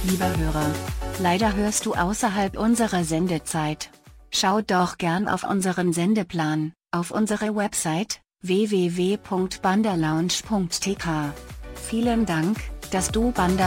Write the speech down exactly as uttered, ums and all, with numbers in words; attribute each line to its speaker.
Speaker 1: Lieber Hörer, leider hörst du außerhalb unserer Sendezeit. Schau doch gern auf unseren Sendeplan, auf unsere Website w w w punkt bandalounge punkt t k. Vielen Dank, dass du Banda